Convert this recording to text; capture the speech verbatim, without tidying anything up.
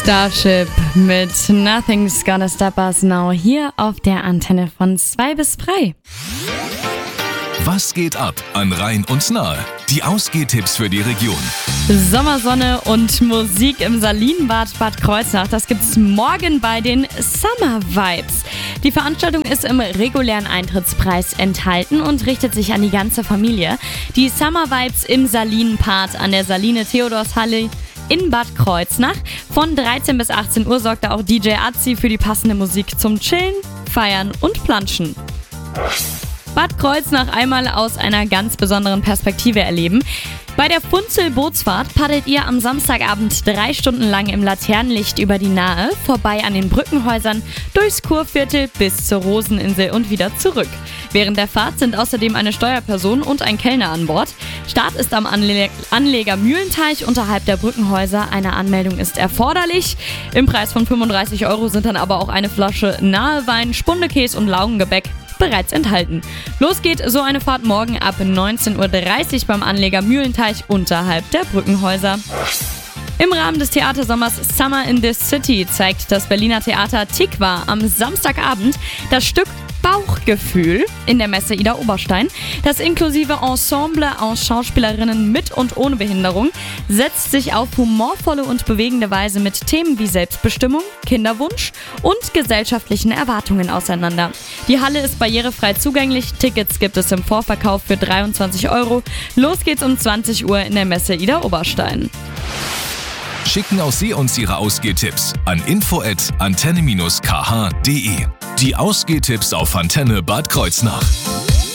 Starship mit Nothing's Gonna Stop Us Now hier auf der Antenne von zwei bis drei. Was geht ab an Rhein und Nahe? Die Ausgehtipps für die Region. Sommersonne und Musik im Salinenbad Bad Kreuznach. Das gibt's morgen bei den Summer Vibes. Die Veranstaltung ist im regulären Eintrittspreis enthalten und richtet sich an die ganze Familie. Die Summer Vibes im Salinenbad an der Saline Theodorshalle in Bad Kreuznach. Von dreizehn bis achtzehn Uhr sorgt da auch D J Azi für die passende Musik zum Chillen, Feiern und Planschen. Bad Kreuznach einmal aus einer ganz besonderen Perspektive erleben. Bei der Funzel-Bootsfahrt paddelt ihr am Samstagabend drei Stunden lang im Laternenlicht über die Nahe, vorbei an den Brückenhäusern, durchs Kurviertel bis zur Roseninsel und wieder zurück. Während der Fahrt sind außerdem eine Steuerperson und ein Kellner an Bord. Start ist am Anle- Anleger Mühlenteich unterhalb der Brückenhäuser. Eine Anmeldung ist erforderlich. Im Preis von fünfunddreißig Euro sind dann aber auch eine Flasche Nahewein, Spundekäse und Laugengebäck bereits enthalten. Los geht so eine Fahrt morgen ab neunzehn Uhr dreißig beim Anleger Mühlenteich unterhalb der Brückenhäuser. Im Rahmen des Theatersommers Summer in the City zeigt das Berliner Theater Tikva am Samstagabend das Stück Bauchgefühl in der Messe Ida Oberstein. Das inklusive Ensemble aus Schauspielerinnen mit und ohne Behinderung setzt sich auf humorvolle und bewegende Weise mit Themen wie Selbstbestimmung, Kinderwunsch und gesellschaftlichen Erwartungen auseinander. Die Halle ist barrierefrei zugänglich. Tickets gibt es im Vorverkauf für dreiundzwanzig Euro. Los geht's um zwanzig Uhr in der Messe Ida Oberstein. Schicken auch Sie uns Ihre Ausgehtipps an info at antenne dash k h punkt de. Die Ausgehtipps auf Antenne Bad Kreuznach.